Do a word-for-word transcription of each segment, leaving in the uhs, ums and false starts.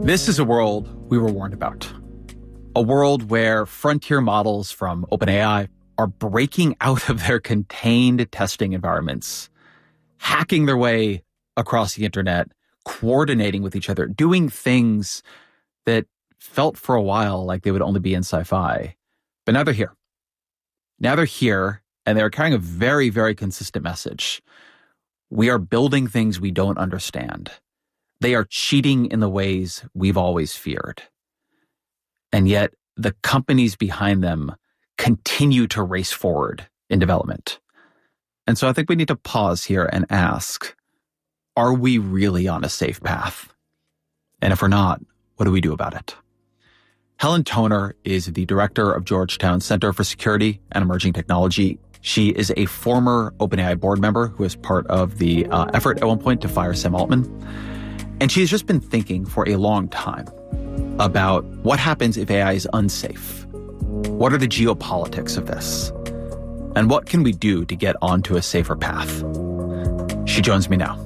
This is a world we were warned about. A world where frontier models from OpenAI are breaking out of their contained testing environments, hacking their way across the internet, coordinating with each other, doing things that felt for a while like they would only be in sci-fi. But now they're here. Now they're here, and they're carrying a very, very consistent message. We are building things we don't understand. They are cheating in the ways we've always feared. And yet, the companies behind them continue to race forward in development. And so I think we need to pause here and ask, are we really on a safe path? And if we're not, what do we do about it? Helen Toner is the director of Georgetown Center for Security and Emerging Technology. She is a former OpenAI board member who was part of the uh, effort at one point to fire Sam Altman. And she's just been thinking for a long time about what happens if A I is unsafe. What are the geopolitics of this? And what can we do to get onto a safer path? She joins me now.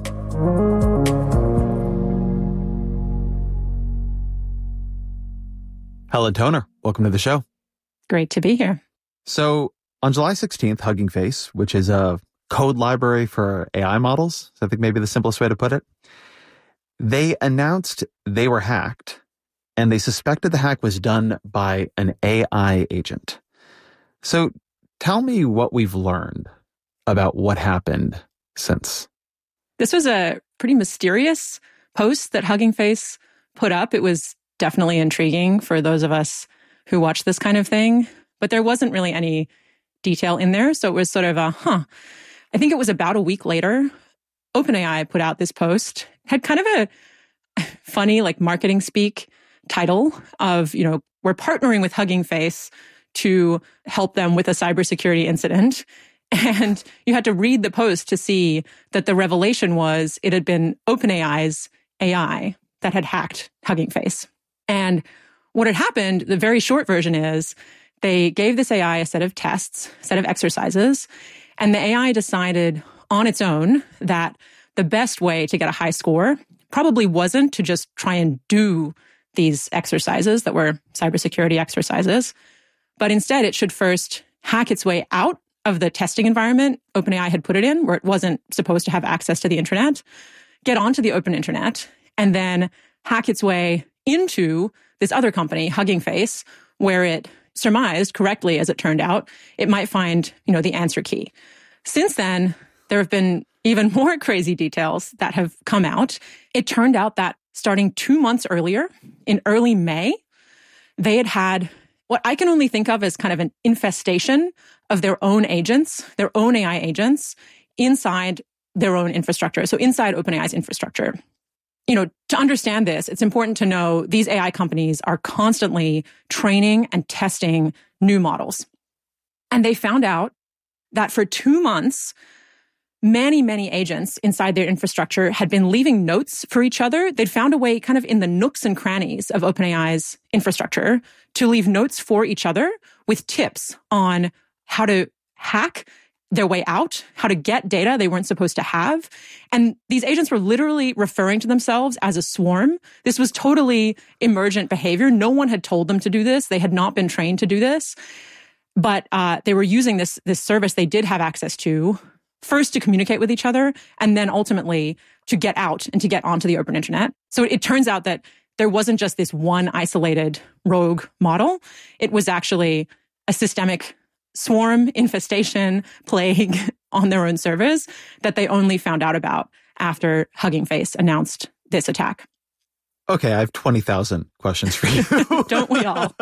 Helen Toner, welcome to the show. Great to be here. So on July sixteenth, Hugging Face, which is a code library for A I models, I think maybe the simplest way to put it, they announced they were hacked, and they suspected the hack was done by an A I agent. So tell me what we've learned about what happened since. This was a pretty mysterious post that Hugging Face put up. It was definitely intriguing for those of us who watch this kind of thing, but there wasn't really any detail in there. So it was sort of a, huh. I think it was about a week later, OpenAI put out this post, had kind of a funny, like marketing speak title of, you know, we're partnering with Hugging Face to help them with a cybersecurity incident. And you had to read the post to see that the revelation was it had been OpenAI's A I that had hacked Hugging Face. And what had happened, the very short version is they gave this A I a set of tests, a set of exercises, and the A I decided on its own that the best way to get a high score probably wasn't to just try and do these exercises that were cybersecurity exercises, but instead it should first hack its way out of the testing environment OpenAI had put it in, where it wasn't supposed to have access to the internet, get onto the open internet, and then hack its way into this other company, Hugging Face, where it surmised correctly, as it turned out, it might find, you know, the answer key. Since then, there have been even more crazy details that have come out. It turned out that starting two months earlier, in early May, they had had what I can only think of as kind of an infestation of their own agents, their own A I agents, inside their own infrastructure. So inside OpenAI's infrastructure. You know, to understand this, it's important to know these A I companies are constantly training and testing new models. And they found out that for two months, many, many agents inside their infrastructure had been leaving notes for each other. They'd found a way kind of in the nooks and crannies of OpenAI's infrastructure to leave notes for each other with tips on how to hack their way out, how to get data they weren't supposed to have. And these agents were literally referring to themselves as a swarm. This was totally emergent behavior. No one had told them to do this. They had not been trained to do this. But uh, they were using this, this service they did have access to, first to communicate with each other, and then ultimately to get out and to get onto the open internet. So it turns out that there wasn't just this one isolated rogue model. It was actually a systemic swarm, infestation, plague on their own servers that they only found out about after Hugging Face announced this attack. Okay, I have twenty thousand questions for you. Don't we all?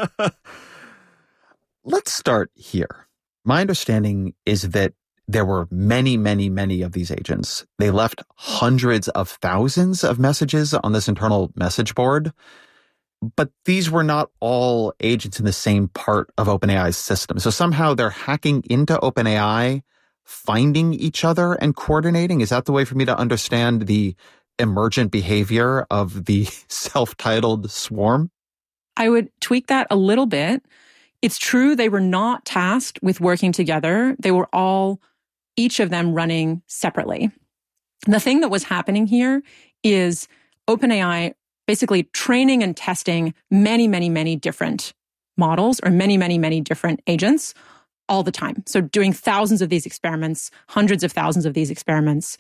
Let's start here. My understanding is that there were many, many, many of these agents. They left hundreds of thousands of messages on this internal message board. But these were not all agents in the same part of OpenAI's system. So somehow they're hacking into OpenAI, finding each other and coordinating. Is that the way for me to understand the emergent behavior of the self-titled swarm? I would tweak that a little bit. It's true they were not tasked with working together. They were all, each of them running separately. The thing that was happening here is OpenAI basically training and testing many, many, many different models or many, many, many different agents all the time. So doing thousands of these experiments, hundreds of thousands of these experiments.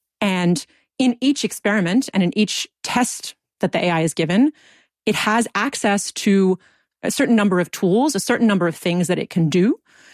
And in each experiment and in each test that the A I is given, it has access to a certain number of tools, a certain number of things that it can do.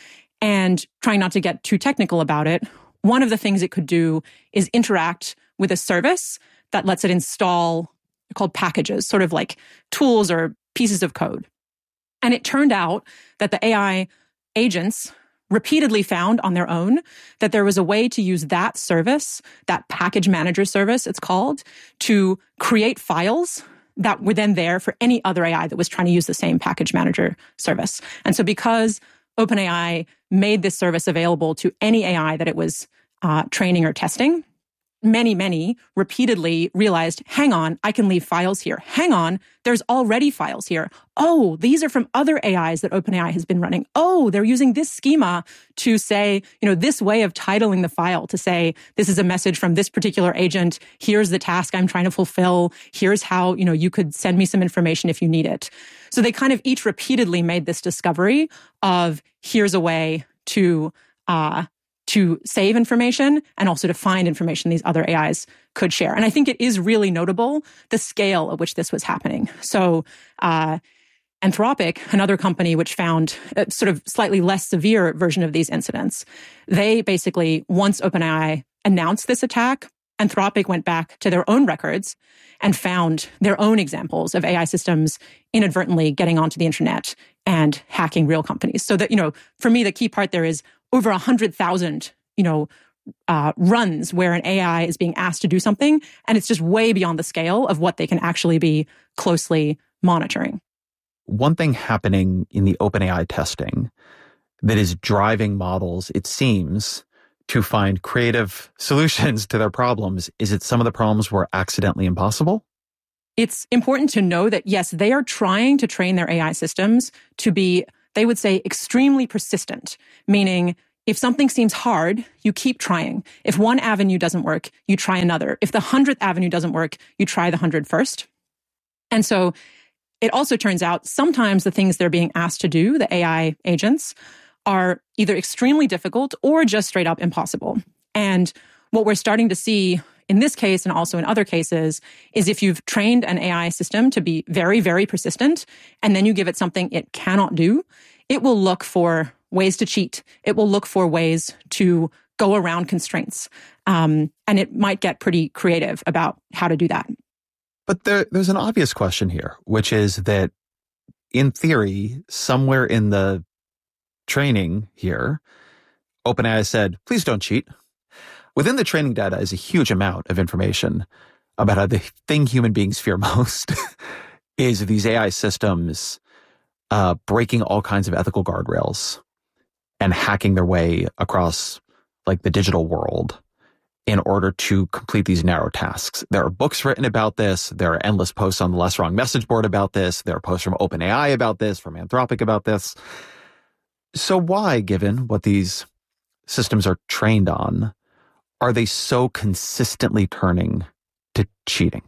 And trying not to get too technical about it, one of the things it could do is interact with a service that lets it install, called packages, sort of like tools or pieces of code. And it turned out that the A I agents repeatedly found on their own that there was a way to use that service, that package manager service, it's called, to create files that were then there for any other A I that was trying to use the same package manager service. And so because OpenAI made this service available to any A I that it was uh, training or testing, many, many repeatedly realized, hang on, I can leave files here. Hang on, there's already files here. Oh, these are from other A Is that OpenAI has been running. Oh, they're using this schema to say, you know, this way of titling the file to say, this is a message from this particular agent. Here's the task I'm trying to fulfill. Here's how, you know, you could send me some information if you need it. So they kind of each repeatedly made this discovery of here's a way to, uh, to save information and also to find information these other A Is could share. And I think it is really notable the scale at which this was happening. So uh, Anthropic, another company which found a sort of slightly less severe version of these incidents, they basically, once OpenAI announced this attack, Anthropic went back to their own records and found their own examples of A I systems inadvertently getting onto the internet and hacking real companies. So that, you know, for me, the key part there is over one hundred thousand, you know, uh, runs where an A I is being asked to do something, and it's just way beyond the scale of what they can actually be closely monitoring. One thing happening in the OpenAI testing that is driving models, it seems, to find creative solutions to their problems is that some of the problems were accidentally impossible? It's important to know that, yes, they are trying to train their A I systems to be, they would say, extremely persistent, meaning if something seems hard, you keep trying. If one avenue doesn't work, you try another. If the hundredth avenue doesn't work, you try the hundred first. And so it also turns out sometimes the things they're being asked to do, the A I agents, are either extremely difficult or just straight up impossible. And what we're starting to see in this case and also in other cases is if you've trained an A I system to be very, very persistent, and then you give it something it cannot do, it will look for ways to cheat. It will look for ways to go around constraints. Um, and it might get pretty creative about how to do that. But there, there's an obvious question here, which is that in theory, somewhere in the training here, OpenAI said, please don't cheat. Within the training data is a huge amount of information about how the thing human beings fear most is these A I systems uh, breaking all kinds of ethical guardrails and hacking their way across like the digital world in order to complete these narrow tasks. There are books written about this. There are endless posts on the Less Wrong message board about this. There are posts from OpenAI about this, from Anthropic about this. So why, given what these systems are trained on, are they so consistently turning to cheating?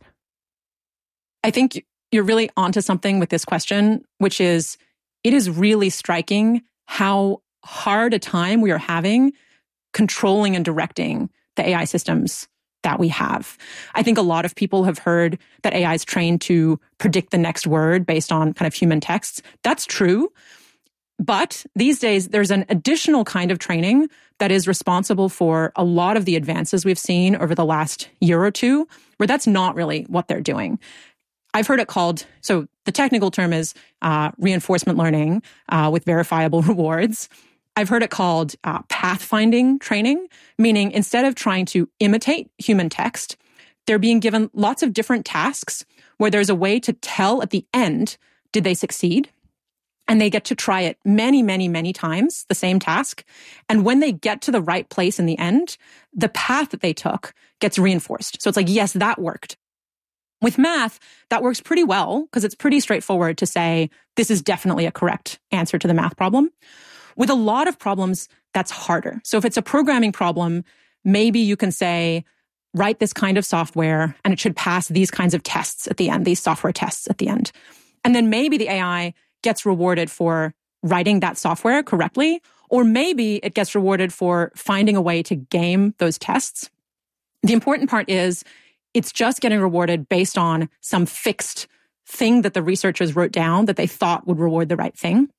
I think you're really onto something with this question, which is it is really striking how hard a time we are having controlling and directing the A I systems that we have. I think a lot of people have heard that A I is trained to predict the next word based on kind of human texts. That's true. But these days, there's an additional kind of training that is responsible for a lot of the advances we've seen over the last year or two, where that's not really what they're doing. I've heard it called, so the technical term is uh, reinforcement learning uh, with verifiable rewards. I've heard it called uh, pathfinding training, meaning instead of trying to imitate human text, they're being given lots of different tasks where there's a way to tell at the end, did they succeed? And they get to try it many, many, many times, the same task. And when they get to the right place in the end, the path that they took gets reinforced. So it's like, yes, that worked. With math, that works pretty well because it's pretty straightforward to say, this is definitely a correct answer to the math problem. With a lot of problems, that's harder. So if it's a programming problem, maybe you can say, write this kind of software and it should pass these kinds of tests at the end, these software tests at the end. And then maybe the A I gets rewarded for writing that software correctly, or maybe it gets rewarded for finding a way to game those tests. The important part is it's just getting rewarded based on some fixed thing that the researchers wrote down that they thought would reward the right thing.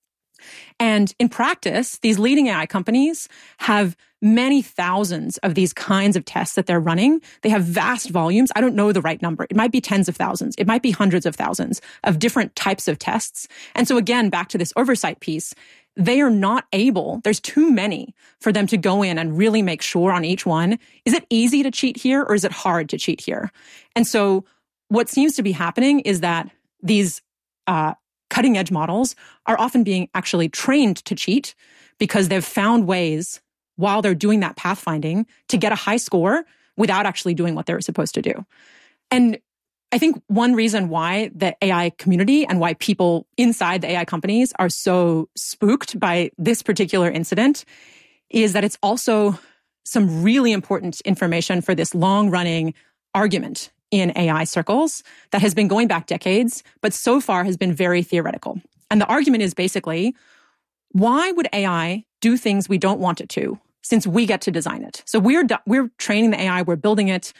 And in practice, these leading A I companies have many thousands of these kinds of tests that they're running. They have vast volumes. I don't know the right number. It might be tens of thousands. It might be hundreds of thousands of different types of tests. And so again, back to this oversight piece, they are not able, there's too many for them to go in and really make sure on each one, is it easy to cheat here or is it hard to cheat here? And so what seems to be happening is that these uh, cutting edge models are often being actually trained to cheat because they've found ways while they're doing that pathfinding to get a high score without actually doing what they were supposed to do. And I think one reason why the A I community and why people inside the A I companies are so spooked by this particular incident is that it's also some really important information for this long-running argument in A I circles that has been going back decades, but so far has been very theoretical. And the argument is basically, why would A I do things we don't want it to since we get to design it? So we're we're training the A I, we're building it.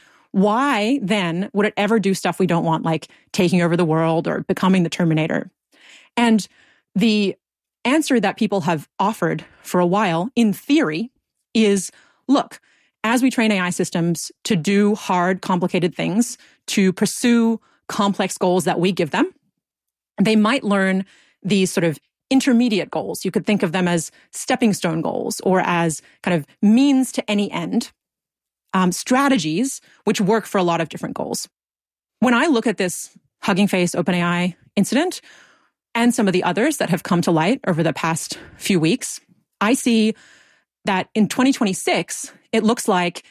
Why then would it ever do stuff we don't want, like taking over the world or becoming the Terminator? And the answer that people have offered for a while, in theory, is, look, as we train A I systems to do hard, complicated things, to pursue complex goals that we give them, they might learn these sort of intermediate goals. You could think of them as stepping stone goals or as kind of means to any end. Um, strategies which work for a lot of different goals. When I look at this Hugging Face OpenAI incident and some of the others that have come to light over the past few weeks, I see that in twenty twenty-six, it looks like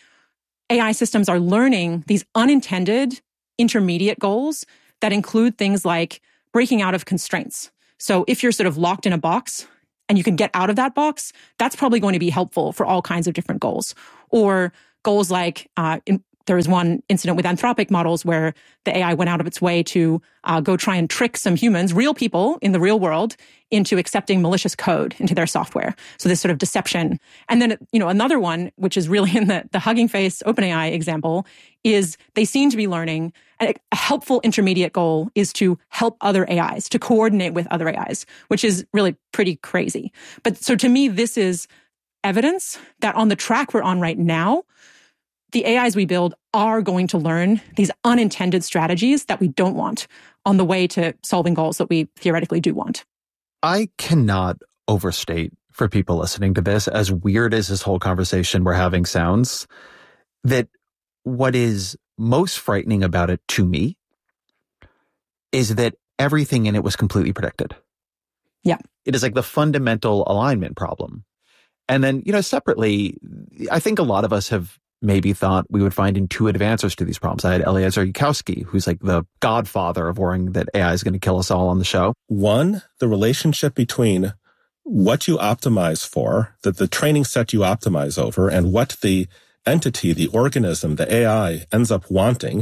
A I systems are learning these unintended intermediate goals that include things like breaking out of constraints. So if you're sort of locked in a box and you can get out of that box, that's probably going to be helpful for all kinds of different goals. Or goals like, uh, in, there was one incident with Anthropic models where the A I went out of its way to uh, go try and trick some humans, real people in the real world, into accepting malicious code into their software. So this sort of deception. And then, you know, another one, which is really in the, the Hugging Face OpenAI example, is they seem to be learning a, a helpful intermediate goal is to help other A Is, to coordinate with other A Is, which is really pretty crazy. But so to me, this is evidence that on the track we're on right now, the A Is we build are going to learn these unintended strategies that we don't want on the way to solving goals that we theoretically do want. I cannot overstate for people listening to this, as weird as this whole conversation we're having sounds, that what is most frightening about it to me is that everything in it was completely predicted. Yeah. It is like the fundamental alignment problem. And then, you know, separately, I think a lot of us have maybe thought we would find intuitive answers to these problems. I had Eliezer Yudkowsky, who's like the godfather of worrying that A I is going to kill us all on the show. One, the relationship between what you optimize for, that the training set you optimize over, and what the entity, the organism, the A I ends up wanting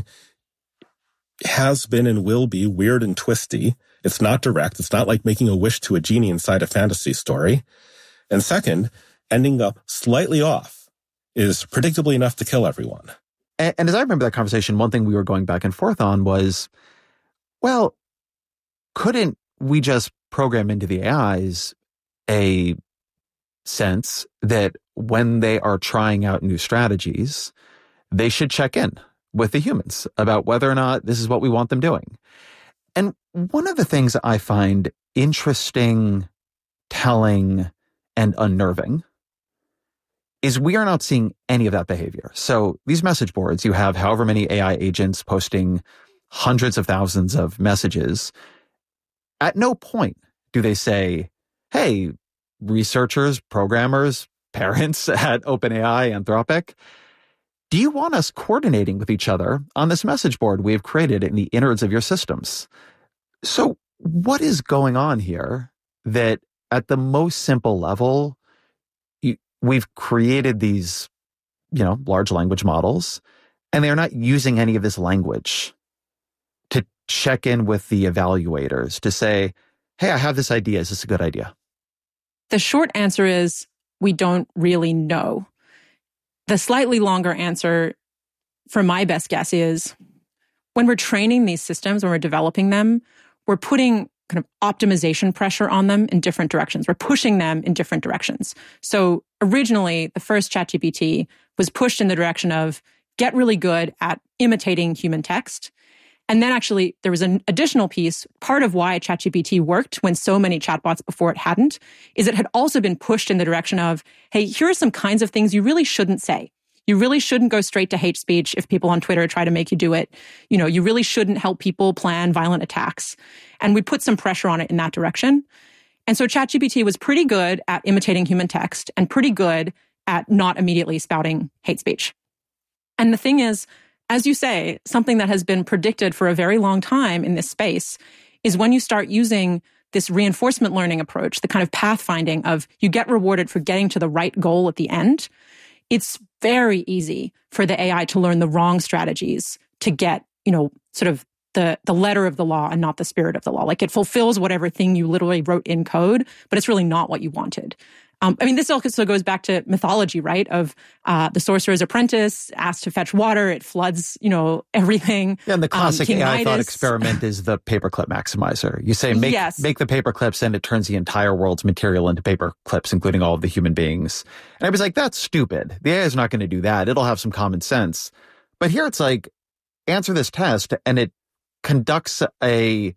has been and will be weird and twisty. It's not direct. It's not like making a wish to a genie inside a fantasy story. And second, ending up slightly off is predictably enough to kill everyone. And, and as I remember that conversation, one thing we were going back and forth on was, well, couldn't we just program into the A Is a sense that when they are trying out new strategies, they should check in with the humans about whether or not this is what we want them doing? And one of the things I find interesting, telling, and unnerving is we are not seeing any of that behavior. So these message boards, you have however many A I agents posting hundreds of thousands of messages. At no point do they say, hey, researchers, programmers, parents at OpenAI, Anthropic, do you want us coordinating with each other on this message board we have created in the innards of your systems? So what is going on here that at the most simple level, you, we've created these, you know, large language models And they're not using any of this language to check in with the evaluators to say, hey, I have this idea. Is this a good idea? The short answer is we don't really know. The slightly longer answer, for my best guess, is when we're training these systems, when we're developing them, we're putting kind of optimization pressure on them in different directions. We're pushing them in different directions. So originally, the first ChatGPT was pushed in the direction of get really good at imitating human text. And then actually, there was an additional piece. Part of why ChatGPT worked when so many chatbots before it hadn't, is it had also been pushed in the direction of, hey, here are some kinds of things you really shouldn't say. You really shouldn't go straight to hate speech if people on Twitter try to make you do it. You know, you really shouldn't help people plan violent attacks. And we put some pressure on it in that direction. And so ChatGPT was pretty good at imitating human text and pretty good at not immediately spouting hate speech. And the thing is, as you say, something that has been predicted for a very long time in this space is when you start using this reinforcement learning approach, the kind of pathfinding of you get rewarded for getting to the right goal at the end, it's very easy for the A I to learn the wrong strategies to get, you know, sort of the, the letter of the law and not the spirit of the law. Like it fulfills whatever thing you literally wrote in code, but it's really not what you wanted. Um, I mean, this also goes back to mythology, right? Of uh, the sorcerer's apprentice asked to fetch water. It floods, you know, everything. Yeah, and the classic um, A I thought experiment is the paperclip maximizer. You say, make, yes. make the paperclips, and it turns the entire world's material into paperclips, including all of the human beings. And I was like, that's stupid. The A I is not going to do that. It'll have some common sense. But here it's like, answer this test, and it conducts a,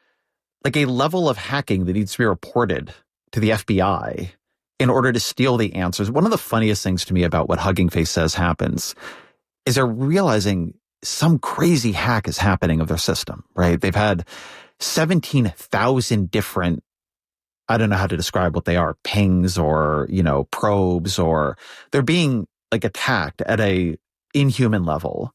like a level of hacking that needs to be reported to the F B I in order to steal the answers. One of the funniest things to me about what Hugging Face says happens is they're realizing some crazy hack is happening of their system, right? They've had seventeen thousand different, I don't know how to describe what they are, pings or, you know, probes, or they're being like attacked at a inhuman level.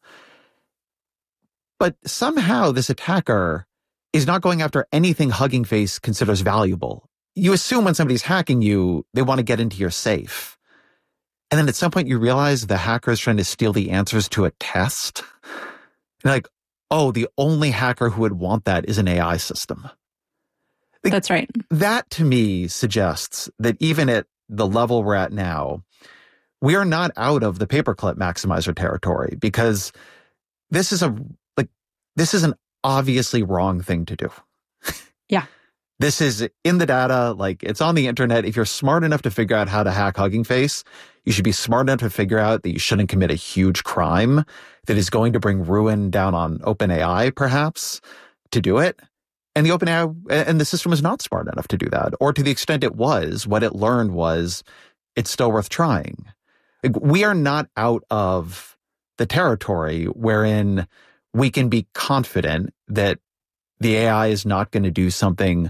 But somehow this attacker is not going after anything Hugging Face considers valuable. You assume when somebody's hacking you, they want to get into your safe. And then at some point you realize the hacker is trying to steal the answers to a test. You're like, oh, the only hacker who would want that is an A I system. Like, that's right. That to me suggests that even at the level we're at now, we are not out of the paperclip maximizer territory, because this is a, like, this is an obviously wrong thing to do. Yeah. This is in the data, like it's on the internet. If you're smart enough to figure out how to hack Hugging Face, you should be smart enough to figure out that you shouldn't commit a huge crime that is going to bring ruin down on OpenAI, perhaps, to do it. And the OpenAI and the system was not smart enough to do that. Or to the extent it was, what it learned was it's still worth trying. Like, we are not out of the territory wherein we can be confident that the A I is not going to do something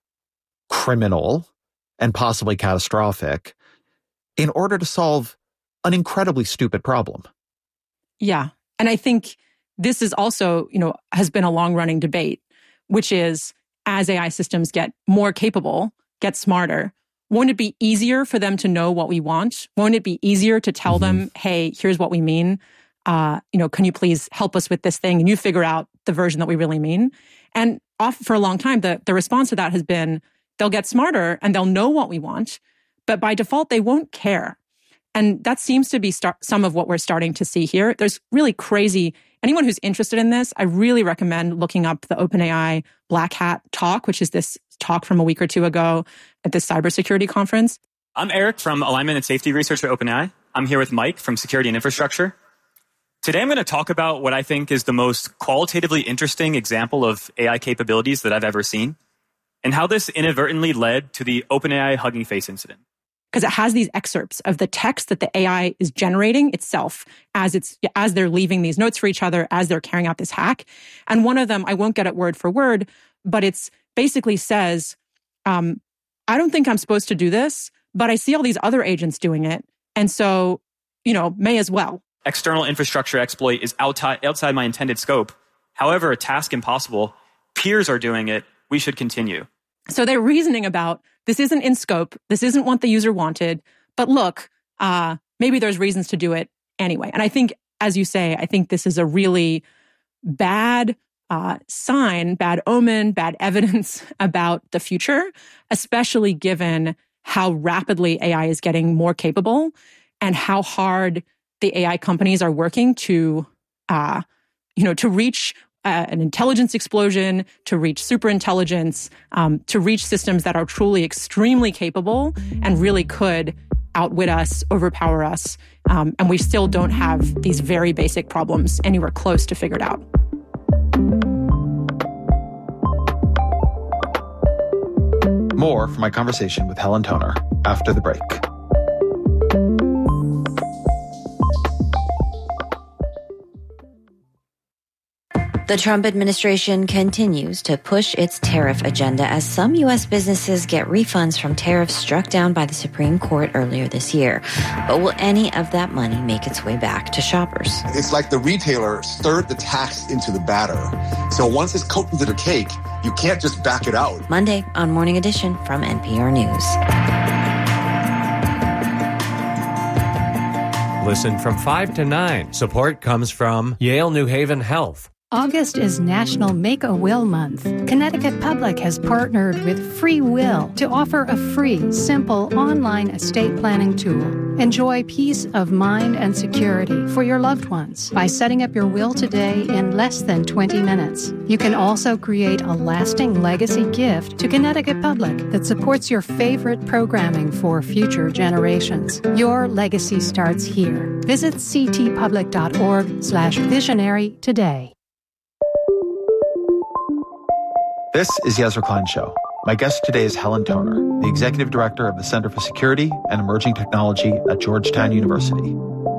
criminal and possibly catastrophic in order to solve an incredibly stupid problem. Yeah. And I think this is also, you know, has been a long-running debate, which is as A I systems get more capable, get smarter, won't it be easier for them to know what we want? Won't it be easier to tell mm-hmm. them, hey, here's what we mean? Uh, you know, can you please help us with this thing? And you figure out the version that we really mean. And off for a long time, the, the response to that has been, they'll get smarter and they'll know what we want, but by default, they won't care. And that seems to be start, some of what we're starting to see here. There's really crazy, anyone who's interested in this, I really recommend looking up the OpenAI Black Hat talk, which is this talk from a week or two ago at this cybersecurity conference. I'm Eric from Alignment and Safety Research at OpenAI. I'm here with Mike from Security and Infrastructure. Today, I'm going to talk about what I think is the most qualitatively interesting example of A I capabilities that I've ever seen, and how this inadvertently led to the OpenAI Hugging Face incident. Because it has these excerpts of the text that the A I is generating itself as it's as they're leaving these notes for each other, as they're carrying out this hack. And one of them, I won't get it word for word, but it's basically says, um, I don't think I'm supposed to do this, but I see all these other agents doing it. And so, you know, may as well. External infrastructure exploit is outside, outside my intended scope. However, a task impossible. Peers are doing it. We should continue. So they're reasoning about, this isn't in scope. This isn't what the user wanted. But look, uh, maybe there's reasons to do it anyway. And I think as you say, I think this is a really bad uh, sign, bad omen, bad evidence about the future, especially given how rapidly A I is getting more capable and how hard the A I companies are working to, uh, you know, to reach uh, an intelligence explosion, to reach superintelligence, um, to reach systems that are truly extremely capable and really could outwit us, overpower us. Um, and we still don't have these very basic problems anywhere close to figured out. More from my conversation with Helen Toner after the break. The Trump administration continues to push its tariff agenda as some U S businesses get refunds from tariffs struck down by the Supreme Court earlier this year. But will any of that money make its way back to shoppers? It's like the retailer stirred the tax into the batter. So once it's cooked into the cake, you can't just back it out. Monday on Morning Edition from N P R News. Listen from five to nine. Support comes from Yale New Haven Health. August is National Make a Will Month. Connecticut Public has partnered with Free Will to offer a free, simple online estate planning tool. Enjoy peace of mind and security for your loved ones by setting up your will today in less than twenty minutes. You can also create a lasting legacy gift to Connecticut Public that supports your favorite programming for future generations. Your legacy starts here. Visit ctpublic.org slash visionary today. This is Yezra Klein Show. My guest today is Helen Toner, the Executive Director of the Center for Security and Emerging Technology at Georgetown University.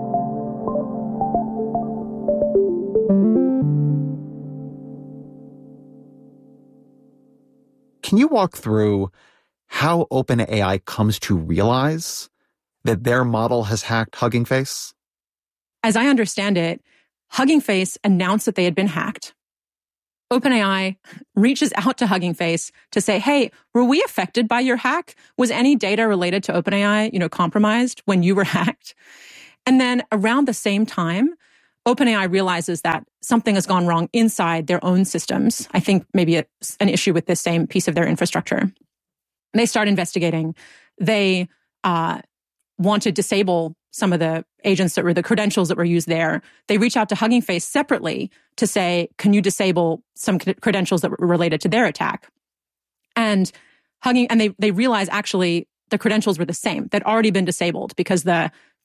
Can you walk through how OpenAI comes to realize that their model has hacked Hugging Face? As I understand it, Hugging Face announced that they had been hacked. OpenAI reaches out to Hugging Face to say, hey, were we affected by your hack? Was any data related to OpenAI, you know, compromised when you were hacked? And then around the same time, OpenAI realizes that something has gone wrong inside their own systems. I think maybe it's an issue with this same piece of their infrastructure. They start investigating. They uh, want to disable some of the agents that were the credentials that were used there. They reach out to Hugging Face separately to say, can you disable some credentials that were related to their attack? And Hugging, and they, they realize actually the credentials were the same. They'd already been disabled because the